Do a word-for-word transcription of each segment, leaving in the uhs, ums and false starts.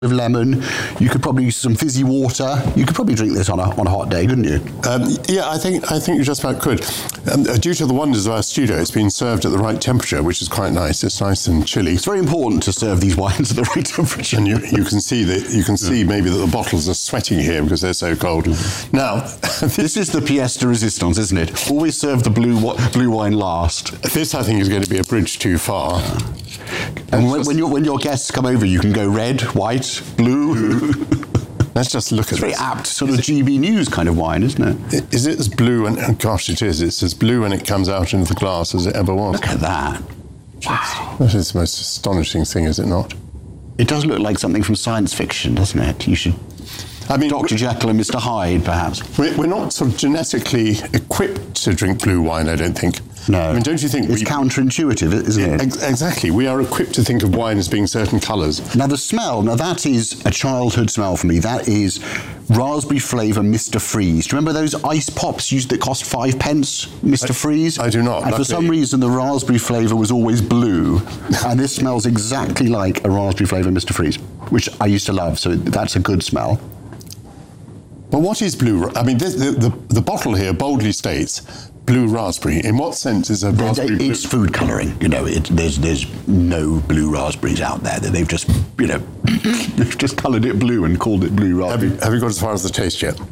of lemon. You could probably use some fizzy water. You could probably drink this on a on a hot day, couldn't you? Um, yeah, I think I think you just about could. Um, due to the wonders of our studio, it's been served at the right temperature, which is quite nice. It's nice and chilly. It's very important to serve these wines at the right temperature. And you, you can see that you can see yeah. maybe that the bottles are sweating here because they're so cold. Mm-hmm. Now, this, this is the pièce de résistance, isn't it? Always serve the blue blue wine last. This, I think, is going to be a bridge too far. And when, when, your, when your guests come over, you can go red, white, blue. Let's just look it's at very this. apt sort of G B News kind of wine, isn't it? Is it as blue, and oh gosh, it is. It's as blue when it comes out into the glass as it ever was. Look at that. Wow. That is the most astonishing thing, is it not? It does look like something from science fiction, doesn't it? You should... I mean, Doctor Jekyll and Mister Hyde, perhaps. We're not sort of genetically equipped to drink blue wine, I don't think. No. I mean, don't you think... It's we, counterintuitive, isn't it? Ex- exactly. We are equipped to think of wine as being certain colours. Now, the smell, now that is a childhood smell for me. That is raspberry flavour Mister Freeze. Do you remember those ice pops used that cost five pence, Mister I, Freeze? I do not. And for some reason, the raspberry flavour was always blue. And this smells exactly like a raspberry flavour Mister Freeze, which I used to love. So that's a good smell. But what is blue? I mean, this, the, the the bottle here boldly states blue raspberry. In what sense is a raspberry blue? It's food colouring. You know, it, there's there's no blue raspberries out there. That they've just, you know, they've just coloured it blue and called it blue raspberry. Have you, have you got as far as the taste yet?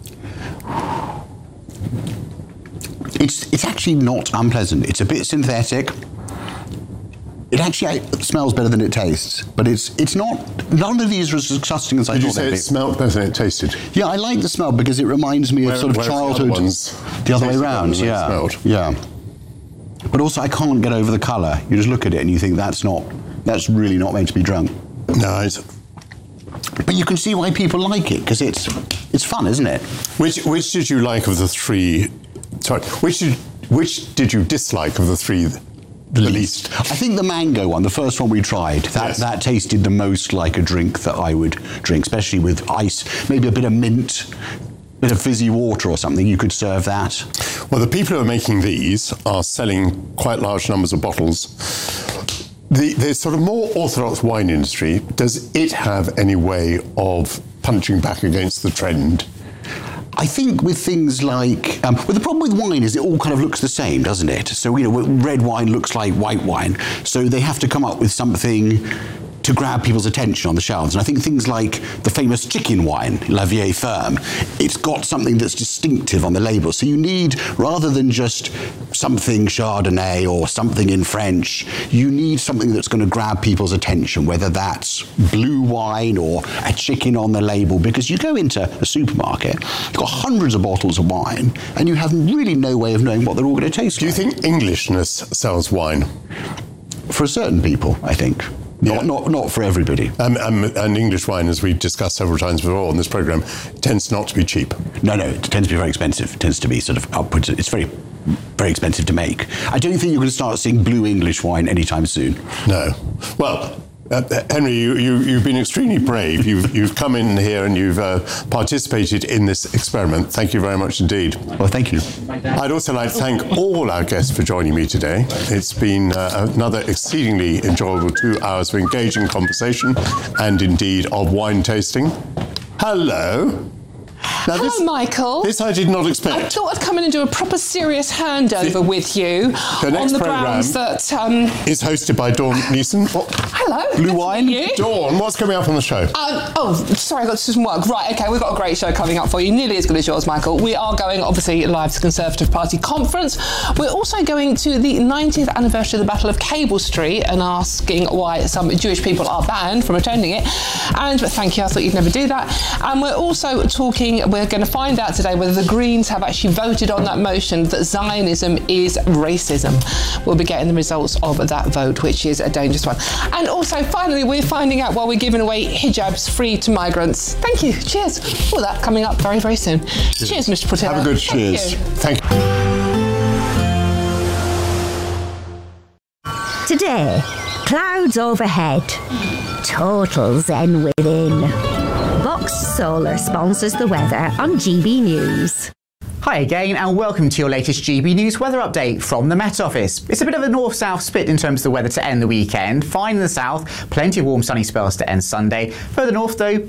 It's it's actually not unpleasant. It's a bit synthetic. It actually smells better than it tastes, but it's it's not. None of these are as disgusting as I Did thought you say they'd it be. smelled better than it tasted? Yeah, I like the smell because it reminds me Where, of sort of childhood. The other, ones, the other way around, yeah, smelled. yeah. But also, I can't get over the colour. You just look at it and you think that's not. That's really not meant to be drunk. No, it's. But you can see why people like it because it's it's fun, isn't it? Which which did you like of the three? Sorry, which did which did you dislike of the three? The least. I think the mango one, the first one we tried, that, yes. that tasted the most like a drink that I would drink, especially with ice, maybe a bit of mint, a bit of fizzy water or something. You could serve that. Well, the people who are making these are selling quite large numbers of bottles. The, the sort of more orthodox wine industry, does it have any way of punching back against the trend? I think with things like, um, well, the problem with wine is it all kind of looks the same, doesn't it? So, you know, red wine looks like white wine. So they have to come up with something to grab people's attention on the shelves. And I think things like the famous chicken wine, La Vieille Ferme, it's got something that's distinctive on the label. So you need, rather than just something Chardonnay or something in French, you need something that's going to grab people's attention, whether that's blue wine or a chicken on the label. Because you go into a supermarket, you've got hundreds of bottles of wine, and you have really no way of knowing what they're all going to taste like. Do you like. think Englishness sells wine? For certain people, I think. Not, yeah. not not for everybody. Um, um, and English wine, as we've discussed several times before on this programme, tends not to be cheap. No, no, it tends to be very expensive. It tends to be sort of upwards. It's very, very expensive to make. I don't think you're going to start seeing blue English wine anytime soon. No. Well, uh, Henry, you, you, you've been extremely brave. You've, you've come in here and you've uh, participated in this experiment. Thank you very much indeed. Well, thank you. I'd also like to thank all our guests for joining me today. It's been uh, another exceedingly enjoyable two hours of engaging conversation and indeed of wine tasting. Hello. Now Hello, this, Michael. This I did not expect. I thought I'd come in and do a proper serious handover the, with you the on the grounds that... Um, is hosted by Dawn Neeson. What? Hello. Blue wine. You. Dawn, what's coming up on the show? Uh, oh, sorry, I got some work. Right, OK, we've got a great show coming up for you, nearly as good as yours, Michael. We are going, obviously, live to the Conservative Party conference. We're also going to the ninetieth anniversary of the Battle of Cable Street and asking why some Jewish people are banned from attending it. And but thank you, I thought you'd never do that. And we're also talking... We're going to find out today whether the Greens have actually voted on that motion that Zionism is racism. We'll be getting the results of that vote, which is a dangerous one. And also, finally, we're finding out why we're giving away hijabs free to migrants. Thank you. Cheers. All that coming up very, very soon. Cheers, cheers Mister Portillo. Have a good cheers. Thank you. Today, clouds overhead, total zen within. Vox Solar sponsors the weather on G B News. Hi again and welcome to your latest G B News weather update from the Met Office. It's a bit of a north-south split in terms of the weather to end the weekend. Fine in the south, plenty of warm sunny spells to end Sunday. Further north though,